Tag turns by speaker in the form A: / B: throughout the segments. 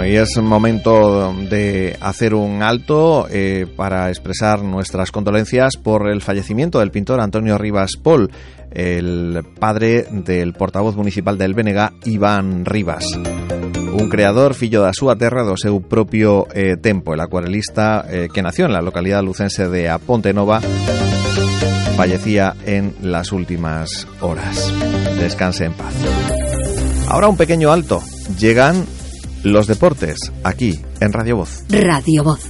A: y es momento de hacer un alto para expresar nuestras condolencias por el fallecimiento del pintor Antonio Rivas Pol, el padre del portavoz municipal del Bénega, Iván Rivas. Un creador, fillo da súa terra, do seu propio tempo. El acuarelista que nació en la localidad lucense de A Ponte Nova fallecía en las últimas horas. Descanse en paz. Ahora un pequeño alto. Llegan los deportes, aquí, en Radio Voz.
B: Radio Voz.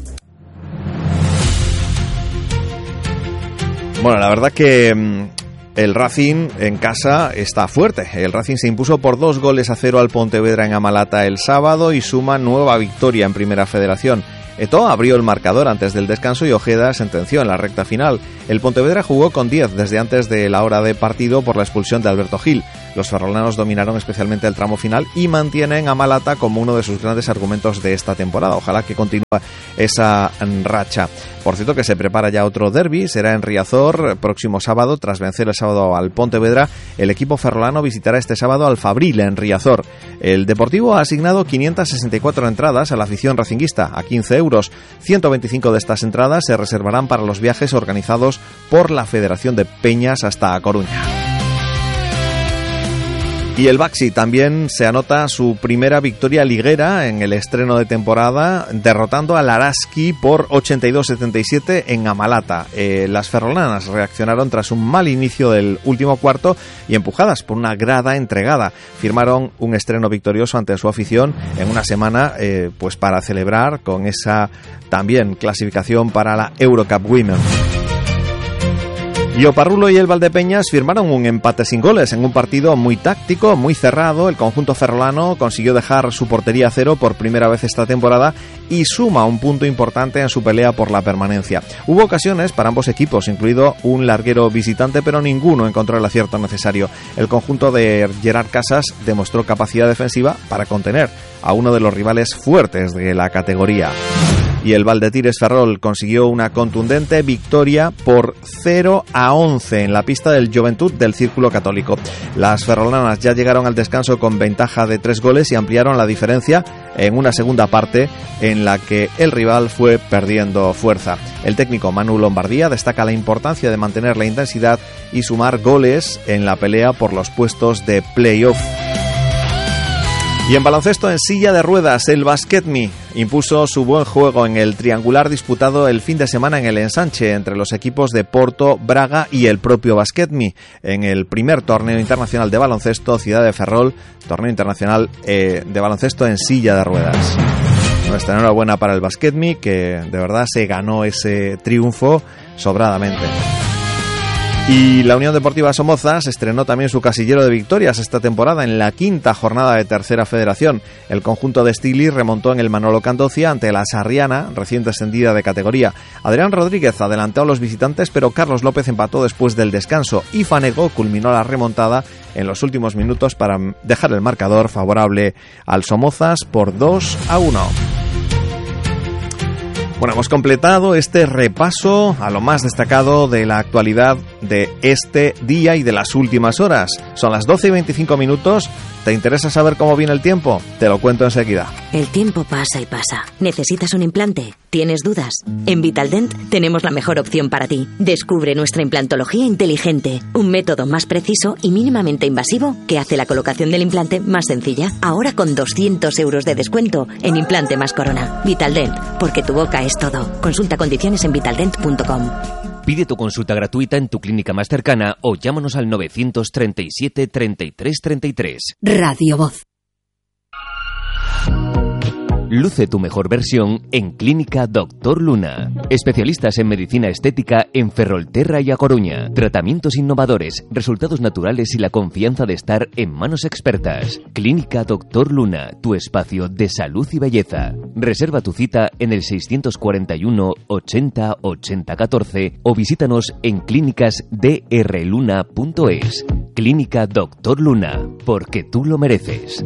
A: Bueno, la verdad que el Racing en casa está fuerte. El Racing se impuso por 2-0 al Pontevedra en Amalata el sábado y suma nueva victoria en Primera Federación. Eto'o abrió el marcador antes del descanso y Ojeda sentenció en la recta final. El Pontevedra jugó con 10 desde antes de la hora de partido por la expulsión de Alberto Gil. Los ferrolanos dominaron especialmente el tramo final y mantienen a Amalata como uno de sus grandes argumentos de esta temporada. Ojalá que continúe esa racha. Por cierto, que se prepara ya otro derbi, será en Riazor próximo sábado. Tras vencer el sábado al Pontevedra, el equipo ferrolano visitará este sábado al Fabril en Riazor. El Deportivo ha asignado 564 entradas a la afición racinguista a 15 euros. 125 de estas entradas se reservarán para los viajes organizados por la Federación de Peñas hasta A Coruña. Y el Baxi también se anota su primera victoria liguera en el estreno de temporada, derrotando al Araski por 82-77 en Amalata. Las ferrolanas reaccionaron tras un mal inicio del último cuarto y empujadas por una grada entregada. Firmaron un estreno victorioso ante su afición en una semana pues para celebrar con esa también clasificación para la Eurocup Women. Y Oparrulo y el Valdepeñas firmaron un empate sin goles en un partido muy táctico, muy cerrado. El conjunto ferrolano consiguió dejar su portería a cero por primera vez esta temporada y suma un punto importante en su pelea por la permanencia. Hubo ocasiones para ambos equipos, incluido un larguero visitante, pero ninguno encontró el acierto necesario. El conjunto de Gerard Casas demostró capacidad defensiva para contener a uno de los rivales fuertes de la categoría. Y el Valdetires Ferrol consiguió una contundente victoria por 0-11 en la pista del Joventut del Círculo Católico. Las ferrolanas ya llegaron al descanso con ventaja de 3 goles y ampliaron la diferencia en una segunda parte en la que el rival fue perdiendo fuerza. El técnico Manu Lombardía destaca la importancia de mantener la intensidad y sumar goles en la pelea por los puestos de play-off. Y en baloncesto en silla de ruedas, el Basquetmi impuso su buen juego en el triangular disputado el fin de semana en el ensanche entre los equipos de Porto, Braga y el propio Basquetmi en el primer torneo internacional de baloncesto Ciudad de Ferrol, torneo internacional de baloncesto en silla de ruedas. Nuestra enhorabuena para el Basquetmi, que de verdad se ganó ese triunfo sobradamente. Y la Unión Deportiva Somozas estrenó también su casillero de victorias esta temporada en la 5ª jornada de Tercera Federación. El conjunto de Stigli remontó en el Manolo Candocia ante la Sarriana, recién descendida de categoría. Adrián Rodríguez adelantó a los visitantes, pero Carlos López empató después del descanso y Fanego culminó la remontada en los últimos minutos para dejar el marcador favorable al Somozas por 2-1. Bueno, hemos completado este repaso a lo más destacado de la actualidad de este día y de las últimas horas. Son las 12:25. ¿Te interesa saber cómo viene el tiempo? Te lo cuento enseguida.
B: El tiempo pasa y pasa. ¿Necesitas un implante? ¿Tienes dudas? En Vitaldent tenemos la mejor opción para ti. Descubre nuestra implantología inteligente, un método más preciso y mínimamente invasivo que hace la colocación del implante más sencilla. Ahora con 200 euros de descuento en implante más corona. Vitaldent, porque tu boca es todo. Consulta condiciones en vitaldent.com.
C: Pide tu consulta gratuita en tu clínica más cercana o llámanos al 937 33 33.
B: Radio Voz.
C: Luce tu mejor versión en Clínica Doctor Luna. Especialistas en medicina estética en Ferrolterra y A Coruña. Tratamientos innovadores, resultados naturales y la confianza de estar en manos expertas. Clínica Doctor Luna, tu espacio de salud y belleza. Reserva tu cita en el 641 80 80 14 o visítanos en clínicasdrluna.es. Clínica Doctor Luna, porque tú lo mereces.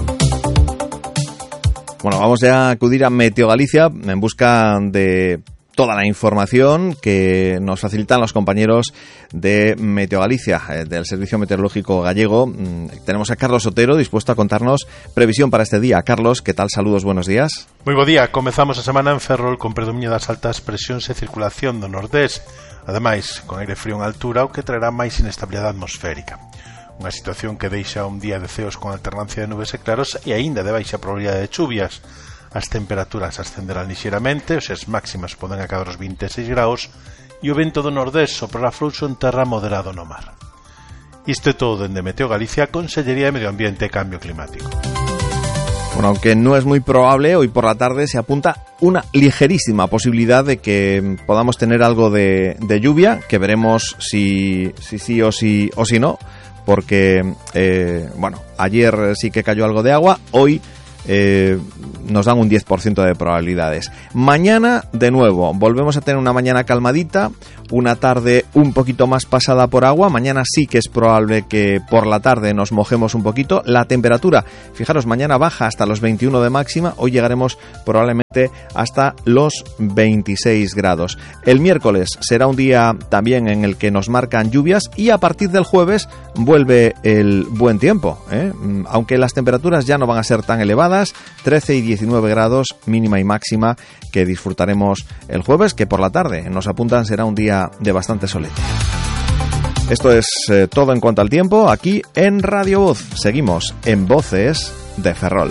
A: Bueno, vamos ya a acudir a Meteo Galicia en busca de toda la información que nos facilitan los compañeros de Meteo Galicia, del Servicio Meteorológico Gallego. Tenemos a Carlos Otero dispuesto a contarnos previsión para este día. Carlos, ¿qué tal? Saludos, buenos días.
D: Moi bo día, comezamos a semana en Ferrol con predominio das altas presións e circulación do nordés, ademais con aire frío en altura, o que traerá máis inestabilidade atmosférica. Unha situación que deixa un día de ceos con alternancia de nubes e claros e aínda de baixa probabilidade de chuvias. As temperaturas ascenderán lixeiramente, os as máximas poden acadar os 26 graus e o vento do nordés soprará fluxo en terra moderado no mar. Isto é todo dende Meteo Galicia, Consellería de Medio Ambiente e Cambio Climático.
A: Bueno, aunque no es muy probable, hoy por la tarde se apunta una ligerísima posibilidad de que podamos tener algo de lluvia, que veremos si sí o si no, porque ayer sí que cayó algo de agua, hoy nos dan un 10% de probabilidades. Mañana, de nuevo, volvemos a tener una mañana calmadita, una tarde un poquito más pasada por agua. Mañana sí que es probable que por la tarde nos mojemos un poquito. La temperatura, fijaros, mañana baja hasta los 21 de máxima, hoy llegaremos probablemente hasta los 26 grados. El miércoles será un día también en el que nos marcan lluvias y a partir del jueves vuelve el buen tiempo, aunque las temperaturas ya no van a ser tan elevadas, 13 y 19 grados mínima y máxima que disfrutaremos el jueves, que por la tarde nos apuntan será un día de bastante solete. Esto es todo en cuanto al tiempo aquí en Radio Voz. Seguimos en Voces de Ferrol.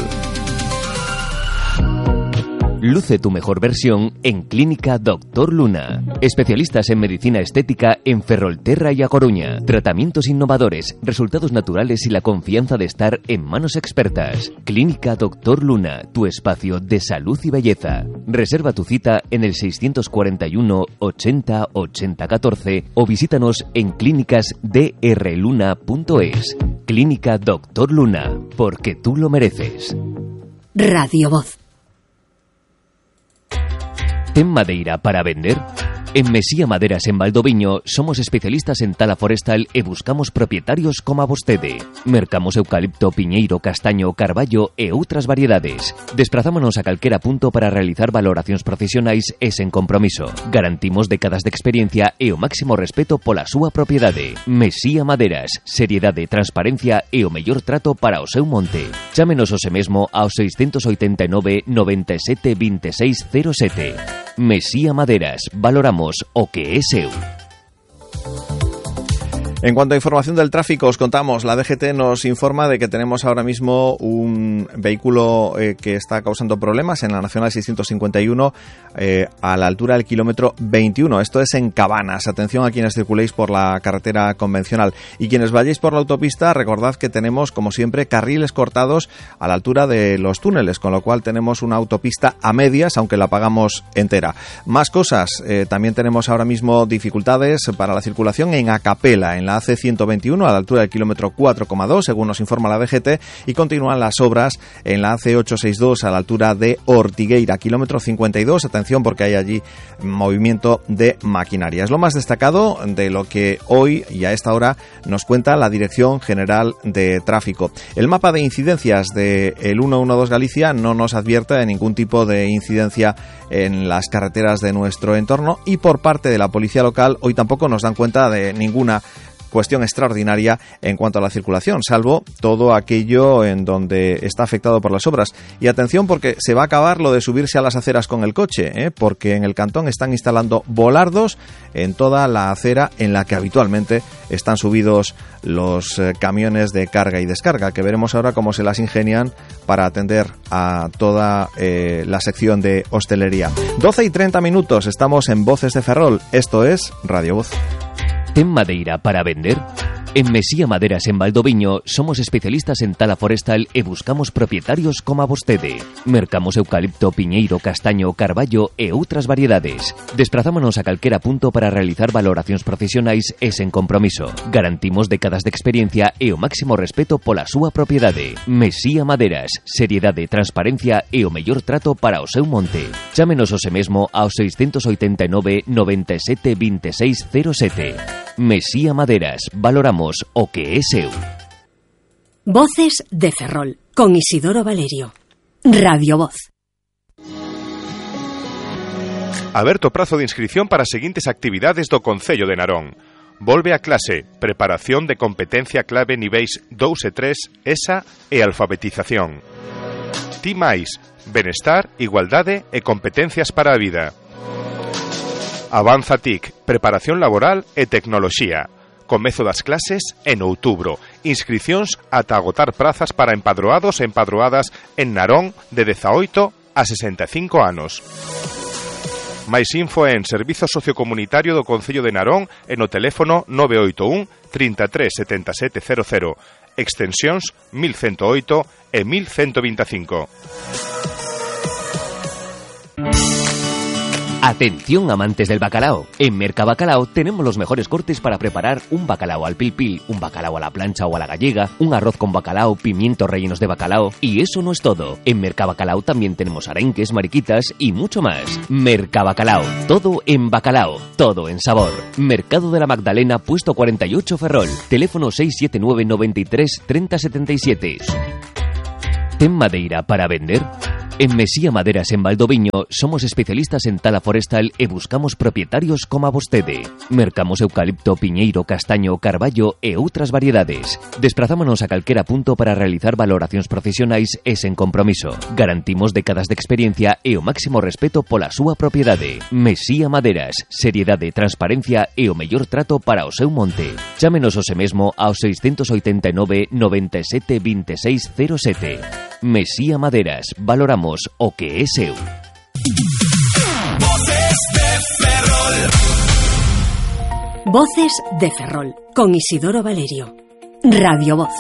C: Luce tu mejor versión en Clínica Doctor Luna. Especialistas en medicina estética en Ferrolterra y A Coruña. Tratamientos innovadores, resultados naturales y la confianza de estar en manos expertas. Clínica Doctor Luna, tu espacio de salud y belleza. Reserva tu cita en el 641 80 80 14 o visítanos en clínicasdrluna.es. Clínica Doctor Luna, porque tú lo mereces.
E: Radio Voz.
C: ¿Ten madeira para vender? En Mesía Maderas en Valdoviño somos especialistas en tala forestal e buscamos propietarios como a vostede. Mercamos eucalipto, piñeiro, castaño, carballo e outras variedades. Desprazámonos a calquera punto para realizar valoracións profesionais e sen compromiso. Garantimos décadas de experiencia e o máximo respeto pola súa propiedade. Mesía Maderas, seriedade, transparencia e o mellor trato para o seu monte. Chámenos hoxe mesmo ao 689 97 26 07. Mesía Maderas, valoramos o que é seu.
A: En cuanto a información del tráfico, os contamos, la DGT nos informa de que tenemos ahora mismo un vehículo que está causando problemas en la Nacional 651 a la altura del kilómetro 21. Esto es en Cabanas. Atención a quienes circuléis por la carretera convencional. Y quienes vayáis por la autopista, recordad que tenemos, como siempre, carriles cortados a la altura de los túneles, con lo cual tenemos una autopista a medias, aunque la pagamos entera. Más cosas, también tenemos ahora mismo dificultades para la circulación en Acapela, en la AC121 a la altura del kilómetro 4,2, según nos informa la DGT, y continúan las obras en la AC862 a la altura de Ortigueira, kilómetro 52. Atención porque hay allí movimiento de maquinaria. Es lo más destacado de lo que hoy y a esta hora nos cuenta la Dirección General de Tráfico. El mapa de incidencias del 112 Galicia no nos advierte de ningún tipo de incidencia en las carreteras de nuestro entorno, y por parte de la policía local hoy tampoco nos dan cuenta de ninguna cuestión extraordinaria en cuanto a la circulación, salvo todo aquello en donde está afectado por las obras. Y atención porque se va a acabar lo de subirse a las aceras con el coche, porque en el cantón están instalando volardos en toda la acera en la que habitualmente están subidos los camiones de carga y descarga, que veremos ahora cómo se las ingenian para atender a toda la sección de hostelería. 12:30, estamos en Voces de Ferrol. Esto es Radio Voz.
C: ¿Ten madeira para vender? En Mesía Maderas en Valdoviño somos especialistas en tala forestal e buscamos propietarios como a vostede. Mercamos eucalipto, piñeiro, castaño, carballo e outras variedades. Desprazámonos a calquera punto para realizar valoracións profesionais e sen compromiso. Garantimos décadas de experiencia e o máximo respeto pola súa propiedade. Mesía Maderas, seriedade, transparencia e o mellor trato para o seu monte. Chámenos hoxe mesmo ao 689 97 26 07. Mesía Maderas, valoramos o que é seu.
E: Voces de Ferrol, con Isidoro Valerio. Radio Voz.
F: Aberto prazo de inscripción para as seguintes actividades do Concello de Narón. Volve a clase, preparación de competencia clave niveis 2 e 3, ESA e alfabetización. Ti máis, benestar, igualdade e competencias para a vida. Avanza TIC, preparación laboral e tecnoloxía. Comezo das clases en outubro. Inscricións ata agotar prazas para empadroados e empadroadas en Narón de 18 a 65 anos. Mais info en Servizo Sociocomunitario do Concello de Narón e no teléfono 981 33 77 00, extensións 1108 e 1125.
C: Atención amantes del bacalao. En Mercabacalao tenemos los mejores cortes para preparar un bacalao al pil pil, un bacalao a la plancha o a la gallega, un arroz con bacalao, pimientos rellenos de bacalao. Y eso no es todo. En Mercabacalao también tenemos arenques, mariquitas y mucho más. Mercabacalao. Todo en bacalao. Todo en sabor. Mercado de la Magdalena, puesto 48 Ferrol. Teléfono 679 93 30 77. ¿Ten madeira para vender? En Mesía Maderas en Valdoviño somos especialistas en tala forestal e buscamos propietarios como a vostede. Mercamos eucalipto, piñeiro, castaño, carballo e outras variedades. Desprazámonos a calquera punto para realizar valoracións profesionais e sen compromiso. Garantimos décadas de experiencia e o máximo respeto pola súa propiedade. Mesía Maderas, seriedade, transparencia e o mellor trato para o seu monte. Chámenos hoxe mesmo ao 689 97 26 07. Mesía Maderas, valoramos o que é seu.
G: Voces de Ferrol.
E: Voces de Ferrol, con Isidoro Valerio. Radio Voz.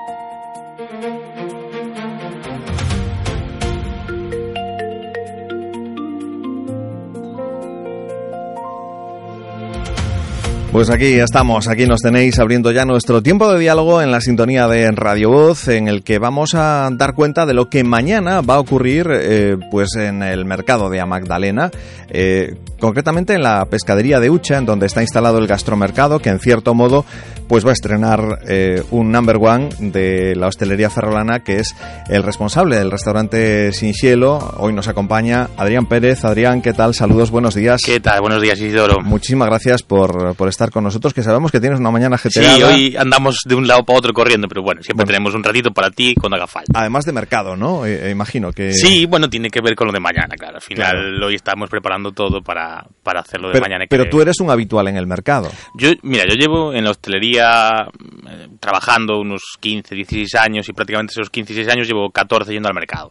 A: Pues aquí estamos, aquí nos tenéis abriendo ya nuestro tiempo de diálogo en la sintonía de Radio Voz, en el que vamos a dar cuenta de lo que mañana va a ocurrir pues en el mercado de A Magdalena, concretamente en la pescadería de Ucha, en donde está instalado el gastromercado, que en cierto modo pues va a estrenar un number one de la hostelería ferrolana, que es el responsable del restaurante Sin Cielo. Hoy nos acompaña Adrián Pérez. Adrián, ¿qué tal? Saludos, buenos días.
H: ¿Qué tal? Buenos días, Isidoro.
A: Muchísimas gracias por estar con nosotros, que sabemos que tienes una mañana ajetreada.
H: Sí, hoy andamos de un lado para otro corriendo, pero bueno, siempre tenemos un ratito para ti cuando haga falta.
A: Además de mercado, ¿no? Imagino que...
H: Sí, bueno, tiene que ver con lo de mañana, claro. Al final,
A: claro,
H: hoy estamos preparando todo para hacerlo de mañana.
A: Pero tú eres un habitual en el mercado.
H: Yo llevo en la hostelería trabajando unos 15, 16 años y prácticamente esos 15, 16 años llevo 14 yendo al mercado.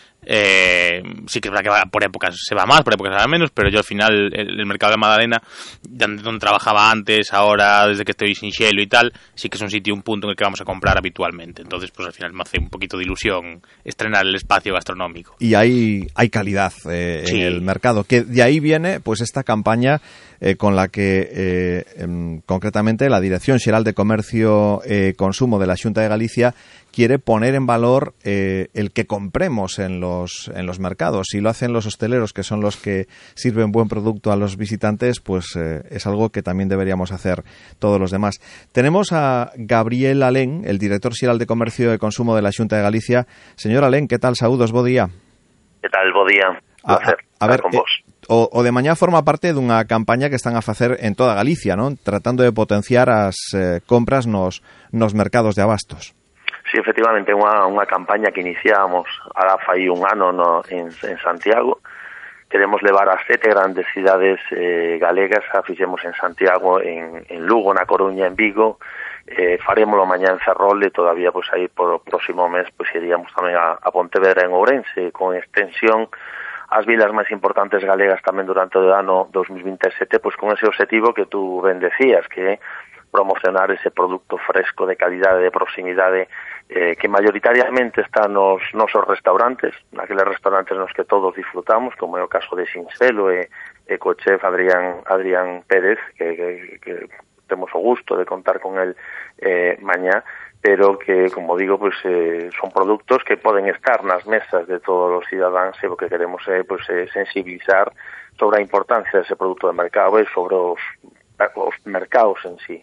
H: Sí que es verdad que por épocas se va más, por épocas se va menos, pero yo al final el mercado de Magdalena, donde trabajaba antes, ahora desde que estoy sin Cielo y tal, sí que es un sitio, un punto en el que vamos a comprar habitualmente. Entonces pues al final me hace un poquito de ilusión estrenar el espacio gastronómico.
A: Y hay calidad sí, en el mercado, que de ahí viene pues esta campaña con la que concretamente la Dirección Xeral de Comercio e Consumo de la Xunta de Galicia quiere poner en valor el que compremos en los mercados. Si lo hacen los hosteleros, que son los que sirven buen producto a los visitantes, pues es algo que también deberíamos hacer todos los demás. Tenemos a Gabriel Alén, el director xeral de Comercio e Consumo de la Xunta de Galicia. Señor Alén, ¿qué tal? Saúdos, bo día.
I: ¿Qué tal? Bo día.
A: A ver, con vos. O de mañá forma parte dunha campaña que están a facer en toda Galicia, non? Tratando de potenciar as compras nos mercados de abastos.
I: Sí, efectivamente, unha campaña que iniciamos ahora fai un ano en Santiago. Queremos levar a 7 grandes cidades galegas, a fixemos en Santiago, en Lugo, na Coruña, en Vigo, farémolo mañá en Ferrol e todavía pues aí por o próximo mes pues iríamos tamén a Pontevedra, en Ourense, con extensión as vilas máis importantes galegas tamén durante o ano 2027, pues con ese objetivo que tú ben decías, que é promocionar ese produto fresco de calidade, de proximidade, que mayoritariamente está nos nosos restaurantes, naqueles restaurantes nos que todos disfrutamos, como é o caso de Sin Cielo e co chef Adrián Pérez, que temos o gusto de contar con el mañá, pero que, como digo, pues son productos que poden estar nas mesas de todos os cidadáns, e o que queremos é sensibilizar sobre a importancia dese produto de mercado e sobre os mercados en sí.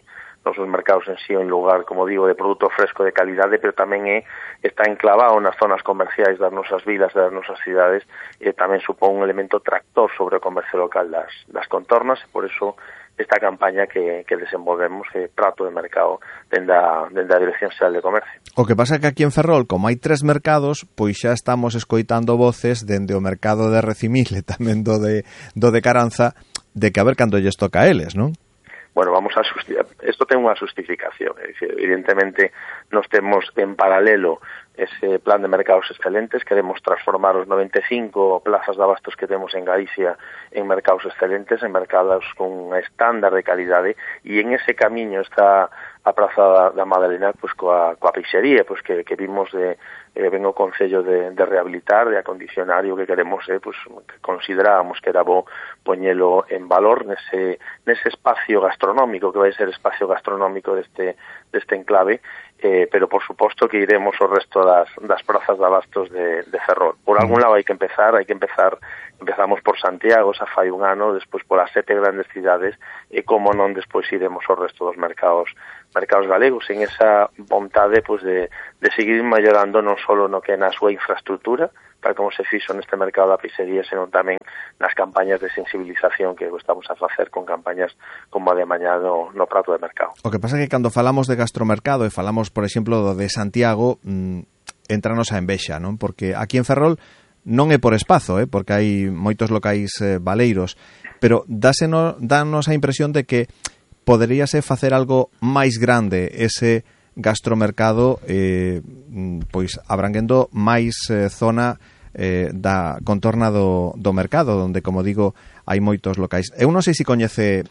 I: nosos mercados en sí un lugar, como digo, de produto fresco de calidade, pero tamén está enclavado nas zonas comerciais das nosas vilas, das nosas cidades, e tamén supón un elemento tractor sobre o comercio local das contornas, e por eso esta campaña que desenvolvemos Prato de Mercado dende a Dirección Xeral de Comercio.
A: O que pasa é que aquí en Ferrol, como hai 3 mercados, pois xa estamos escoitando voces dende o mercado de Recimil e tamén do de Caranza, de que a ver cando lles toca a eles, non?
I: Bueno, isto ten unha justificación, é dicir, evidentemente nos temos en paralelo ese plan de mercados excelentes, queremos transformar os 95 plazas de abastos que temos en Galicia en mercados excelentes, en mercados con un estándar de calidade, e en ese camiño está a Praza da Madalena, pois coa peixería, pois que vimos ven o Concello de rehabilitar, de acondicionar, e o que queremos pois que considerábamos que era bo poñelo en valor nese espacio gastronómico, que vai ser espacio gastronómico deste enclave, pero por suposto que iremos o resto das prazas de abastos de Ferrol. Por algún lado hai que empezar, empezamos por Santiago, xa fai un ano, despois por as 7 grandes cidades, e como non despois iremos ao resto dos mercados galegos, en esa vontade pois de seguir mellorando non só no que é na súa infraestructura, tal como se fixo neste mercado da pizzería, senón tamén nas campañas de sensibilización que estamos a facer con campañas como a de mañá no Prato de Mercado.
A: O que pasa é que cando falamos de gastromercado e falamos, por exemplo, do de Santiago, entranos a envexa, non? Porque aquí en Ferrol non é por espazo, porque hai moitos locais baleiros, pero danos a impresión de que poderíase facer algo máis grande ese gastromercado, pois abranguendo máis zona da contorna do mercado, onde, como digo, hai moitos locais. Eu non sei se coñece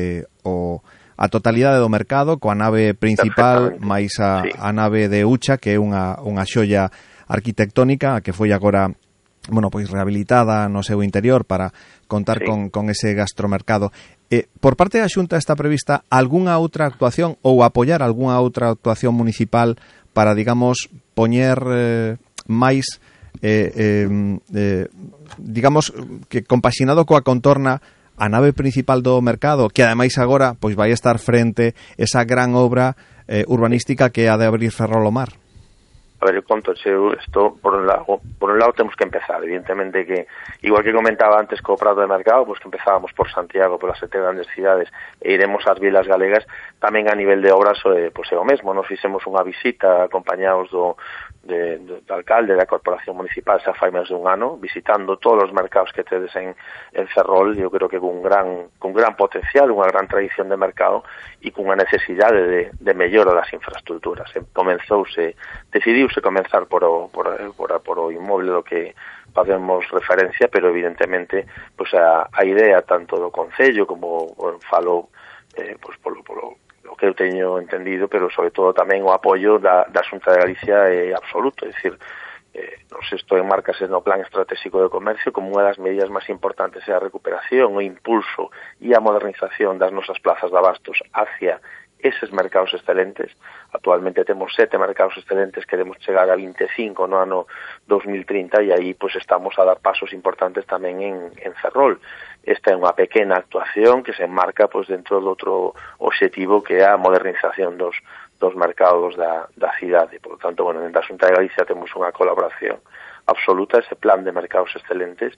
A: a totalidade do mercado, coa nave principal máis a nave de Ucha, que é unha xoia arquitectónica que foi agora pois rehabilitada no seu interior para contar con ese gastromercado. Por parte da Xunta está prevista algunha outra actuación ou apoiar algunha outra actuación municipal para, digamos, poñer máis digamos que compaxinado coa contorna a nave principal do mercado, que ademais agora pois vai estar frente esa gran obra urbanística que é a de abrir Ferrol ao mar?
I: A ver, eu conto, isto por un lado temos que empezar, evidentemente que, igual que comentaba antes co Prato de Mercado, pues que empezábamos por Santiago, polas 7 grandes cidades, e iremos ás vilas galegas, tamén a nivel de obras, pues é o mesmo, nos fixemos unha visita acompañados do alcalde da Corporación Municipal xa fai máis de un ano, visitando todos os mercados que tedes en Ferrol, eu creo que cun gran potencial, unha gran tradición de mercado e cunha necesidade de mellora das infraestructuras. Decidiuse comenzar por o inmoble do que facemos referencia, pero evidentemente pues a idea tanto do Concello como falo pues polo que eu teño entendido, pero sobre todo tamén o apoio da Xunta de Galicia é absoluto, é dicir, isto enmarcase no Plan Estratégico de Comercio como unha das medidas máis importantes é a recuperación, o impulso e a modernización das nosas plazas de abastos hacia eses mercados excelentes. Actualmente temos 7 mercados excelentes, queremos chegar a 25 no ano 2030 e aí pues estamos a dar pasos importantes tamén en Ferrol. Esta é unha pequena actuación que se enmarca pues dentro do outro obxectivo que é a modernización dos mercados da cidade. Por lo tanto, en a Xunta de Galicia temos unha colaboración absoluta, ese plan de mercados excelentes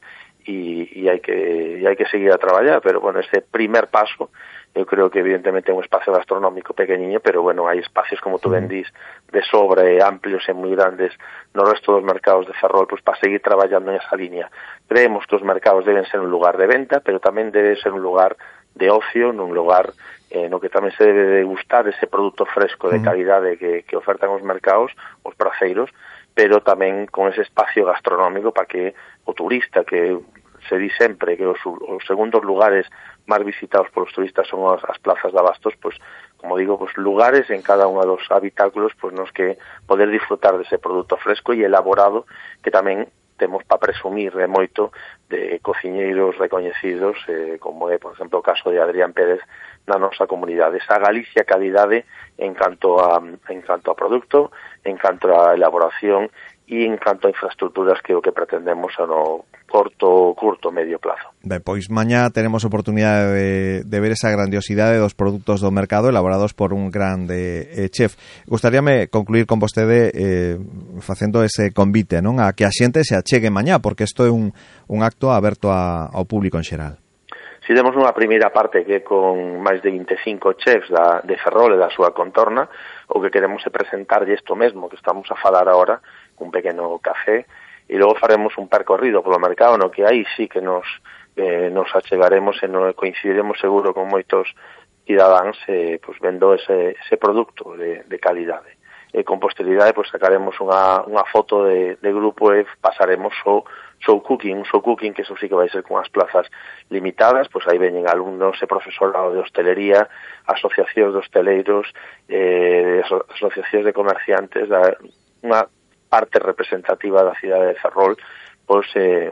I: e hai que seguir a traballar, pero ese primer paso eu creo que evidentemente é un espacio gastronómico pequeniño, pero hai espacios, como tú ben dís, de sobra e amplios e moi grandes no resto dos mercados de Ferrol, pues para seguir traballando en esa línea. Creemos que os mercados deben ser un lugar de venta, pero tamén debe ser un lugar de ocio, nun lugar no que tamén se debe degustar ese produto fresco de calidade que ofertan os mercados, os praceiros, pero tamén con ese espacio gastronómico para que o turista, que se di sempre que os segundos lugares máis visitados polos turistas son as plazas de abastos, pues, como digo, pues lugares en cada unha dos habitáculos pues nos que poder disfrutar dese produto fresco e elaborado que tamén temos para presumir de moito de cociñeiros recoñecidos, como é, por exemplo, o caso de Adrián Pérez na nosa comunidade. Esa Galicia calidade en canto a produto, en canto a elaboración e en canto a infraestructuras que o que pretendemos no curto medio plazo.
A: Pois mañá tenemos oportunidade de ver esa grandiosidade dos produtos do mercado elaborados por un grande chef. Gustaríame concluir con vostede facendo ese convite, non, a que a xente se achegue mañá, porque isto é un acto aberto ao público en xeral.
I: Si demos unha primeira parte que con máis de 25 chefs de Ferrol e da súa contorna, o que queremos é presentarlle isto mesmo que estamos a falar agora, un pequeno café, e logo faremos un percorrido polo mercado no que aí sí que nos achegaremos e nos coincidiremos seguro con moitos cidadáns pues, vendo ese produto de calidade. E con posteridade pues, sacaremos unha foto de grupo e pasaremos o show cooking, que eso sí que vai ser con as plazas limitadas, pois aí veñen alumnos e profesorado de hostelería, asociacións de hosteleiros, asociacións de comerciantes, unha parte representativa da cidade de Ferrol, pois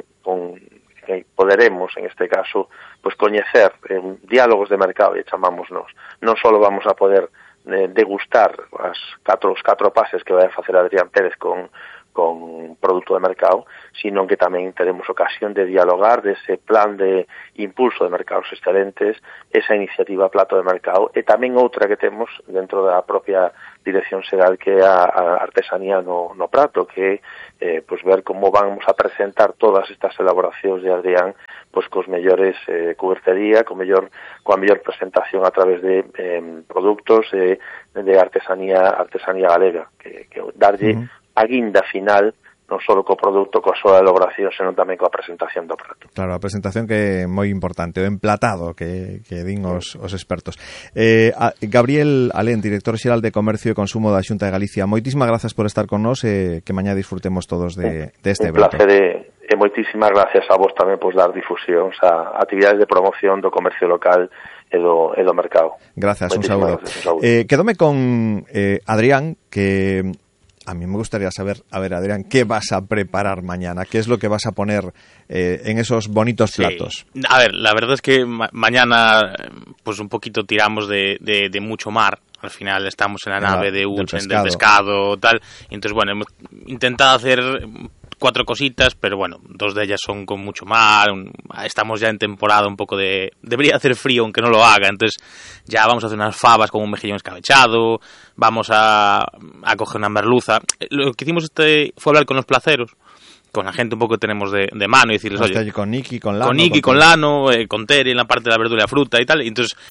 I: poderemos, en este caso, pois coñecer diálogos de mercado, e chamámonos. Non só vamos a poder degustar os catro pases que vai a facer Adrián Pérez con produto de mercado, sino que tamén teremos ocasión de dialogar dese plan de impulso de mercados excelentes, esa iniciativa Plato de Mercado, e tamén outra que temos dentro da propia dirección xeral que é a artesanía no prato, que é pues, ver como vamos a presentar todas estas elaboracións de Adrián pues, cos mellores cubertería, coa mellor presentación a través de produtos de artesanía galega, que darlle a guinda final, non só co produto, coa súa elaboración, senón tamén coa presentación do prato.
A: Claro, a presentación que é moi importante, o emplatado que din os expertos. Gabriel Alén, director xeral de Comercio e Consumo da Xunta de Galicia, moitísimas grazas por estar con nós e que mañá disfrutemos todos deste evento.
I: Un placer e moitísimas gracias a vos tamén por dar difusión a actividades de promoción do comercio local e do mercado.
A: Gracias, un saúdo. Quedome con Adrián, que a mí me gustaría saber, a ver, Adrián, ¿qué vas a preparar mañana? ¿Qué es lo que vas a poner en esos bonitos platos?
H: A ver, la verdad es que mañana pues un poquito tiramos de mucho mar. Al final estamos en la nave de Uchen, del pescado, tal. Y entonces, bueno, hemos intentado hacer 4 cositas, pero bueno, 2 de ellas son con mucho mar. Estamos ya en temporada un poco de... Debería hacer frío, aunque no lo haga. Entonces ya vamos a hacer unas fabas con un mejillón escabechado. Vamos a coger una merluza. Lo que hicimos fue hablar con los placeros, con la gente un poco que tenemos de mano, y decirles, oye,
A: con Niki, con Lano,
H: con Niki, con Lano, con Terry en la parte de la verdura y la fruta y tal. Y entonces